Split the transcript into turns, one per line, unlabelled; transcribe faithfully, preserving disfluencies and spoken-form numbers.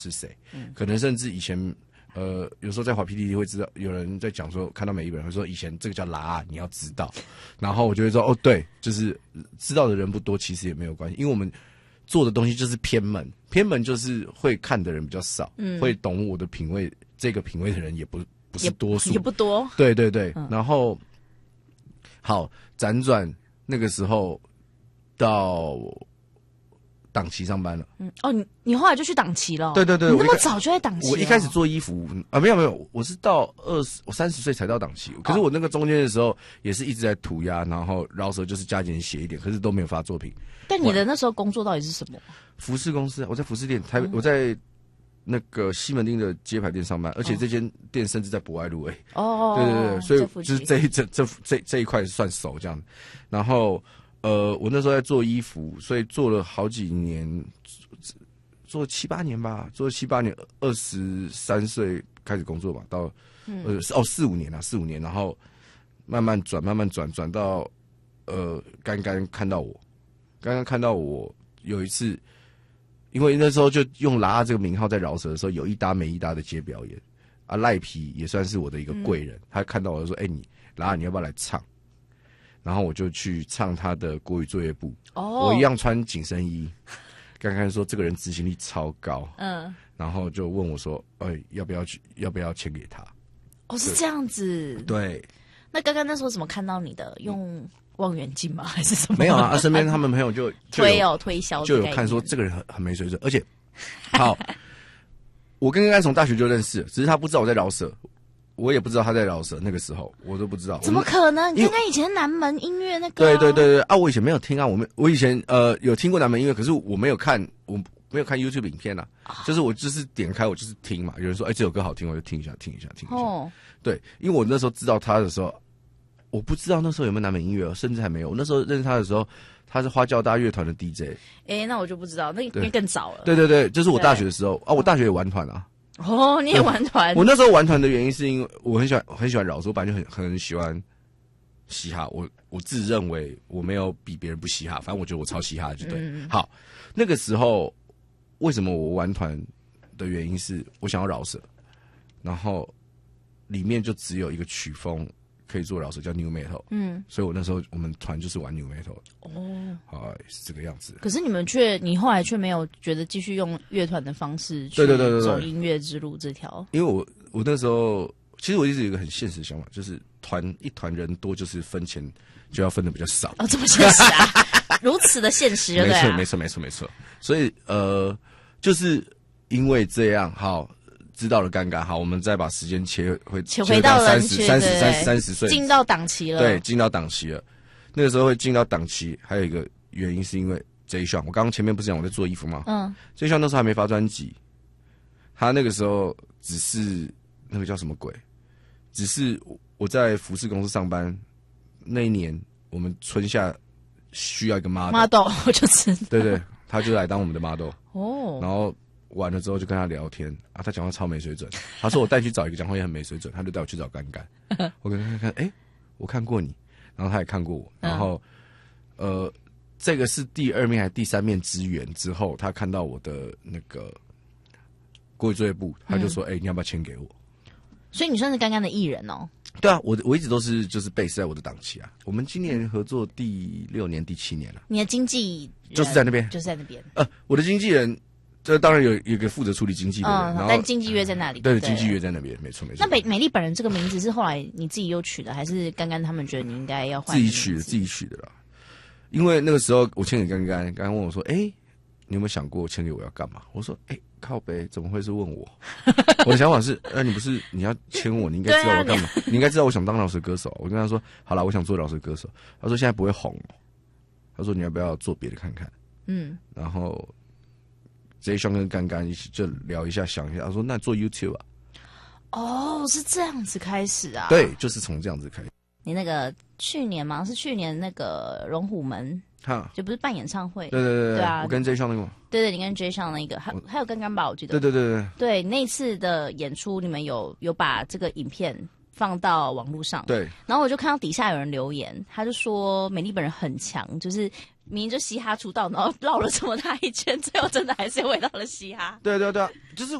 是谁，嗯，可能甚至以前呃有时候在滑 P T T 会知道有人在讲说，看到美丽本人会说以前这个叫拉，你要知道，然后我就会说哦对，就是知道的人不多，其实也没有关系，因为我们做的东西就是偏门，偏门就是会看的人比较少，嗯，会懂我的品味，这个品味的人也不不是多数，
也不多，
对对对，
嗯、
然后好辗转那个时候到。档期上班了，
嗯，哦，你你后来就去档期了，
对对对，
你那么早就在档期、哦，
我一开始做衣服啊，没有没有，我是到二十，我三十岁才到档期，可是我那个中间的时候也是一直在涂鸦，然后饶舌就是加减写一点，可是都没有发作品。
但你的那时候工作到底是什么？
服饰公司，我在服饰店，台、嗯、我在那个西门町的街牌店上班，而且这间店甚至在博爱路诶、欸。哦，对对对，所以就是这一这这这这一块算熟这样，然后。呃，我那时候在做衣服，所以做了好几年，做了七八年吧，做了七八年，二十三岁开始工作吧，到、嗯、呃哦四五年啊，四五年，然后慢慢转，慢慢转，转到呃刚刚看到我，刚刚看到我有一次，因为那时候就用拉这个名号在饶舌的时候，有一搭没一搭的接表演啊，赖皮也算是我的一个贵人，嗯、他看到我就说，哎、欸、你拉你要不要来唱？然后我就去唱他的国语作业部，哦，我一样穿紧身衣。刚刚说这个人执行力超高，嗯，然后就问我说：“哎，要不要去？要不要签给他？”
哦，是这样子。
对。
那刚刚那时候怎么看到你的？用望远镜吗？还是什么？
没有啊，身边他们朋友就
推哦推销，
就有看说这个人很很没水准，而且好，我跟刚刚从大学就认识，只是他不知道我在饶舌。我也不知道他在饶舌，那个时候我都不知道。
怎么可能？你刚刚以前南门音乐那个、
啊？对对对对啊！我以前没有听啊，我没我以前呃有听过南门音乐，可是我没有看，我没有看 YouTube 影片啊。啊就是我就是点开我就是听嘛，有人说哎、欸、这首歌好听，我就听一下听一下听一下。哦，对，因为我那时候知道他的时候，我不知道那时候有没有南门音乐，甚至还没有。我那时候认识他的时候，他是花椒大乐团的 D J。
哎、欸，那我就不知道，那应该更早了。
对对对，就是我大学的时候啊，我大学也玩团啊。
哦，你也玩团？
我那时候玩团的原因是因为我很喜欢很喜欢饶舌，我本来就很很喜欢嘻哈。我我自认为我没有比别人不嘻哈，反正我觉得我超嘻哈就对。嗯、好，那个时候为什么我玩团的原因是我想要饶舌，然后里面就只有一个曲风可以做饶舌，叫 New Metal。嗯，所以我那时候我们团就是玩 New Metal。哦，好，是这个样子。
可是你们却，你后来却没有觉得继续用乐团的方式去走音乐之路这条。
因为我我那时候其实我一直有一个很现实的想法，就是团一团人多，就是分钱就要分的比较少。
哦，这么现实啊？如此的现实对，对
啊，没错，没错，没错，没错。所以呃，就是因为这样，好。知道了尴尬，好，我们再把时间切回，
切回到
三十、三十、三十、三十岁，
进到档期了。
对，进到档期了。那个时候会进到档期，还有一个原因是因为 J. Sean， 我刚刚前面不是讲我在做衣服吗？嗯 ，J. Sean 那时候还没发专辑，他那个时候只是那个叫什么鬼？只是我在服饰公司上班那一年，我们春夏需要一个 model，
model 我就知道，
对对，他就来当我们的 model。哦，然后。完了之后就跟他聊天啊，他讲话超没水准。他说我带去找一个讲话也很没水准，他就带我去找干干。我跟他看，哎、欸，我看过你，然后他也看过我，然后、嗯、呃，这个是第二面还是第三面之缘之后，他看到我的那个国语作业部，他就说，哎、嗯欸，你要不要签给我？
所以你算是干干的艺人哦。
对啊，我我一直都是就是base在我的档期啊。我们今年合作第六年、第七年了。
你的经纪人
就是在那边，
就是在那边。
呃，我的经纪人。这当然有有一个负责处理经纪的人，嗯、然后
但经纪约在那里。
对，经纪约在那边，没错没错。
那美美丽本人这个名字是后来你自己又取的，还是刚刚他们觉得你应该要换？
自己取的，自己取的啦。因为那个时候我签给刚刚，刚刚问我说：“哎、欸，你有没有想过签给我要干嘛？”我说：“哎、欸，靠北，怎么会是问我？”我的想法是：“哎、呃，你不是你要签我，你应该知道我干嘛？你, 你应该知道我想当饶舌歌手。”我跟他说：“好啦，我想做饶舌歌手。”他说：“现在不会红。”他说：“你要不要做别的看看？”嗯，然后。J. Sean 跟干干一起就聊一下，想一下，他说：“那做 YouTube 啊？”
哦，是这样子开始啊？
对，就是从这样子开始。
你那个去年吗？是去年那个龙虎门，哈，就不是办演唱会？
对对对
对啊！
我跟 J. Sean 那个，
对对，你跟 J. Sean 那个，还还有干干吧，我记得。
对对对对
对，那次的演出，你们有有把这个影片放到网络上，
对。
然后我就看到底下有人留言，他就说美丽本人很强，就是。 明明就嘻哈出道，然后绕了这么大一圈，最后真的还是回到了嘻哈。
对对对，就是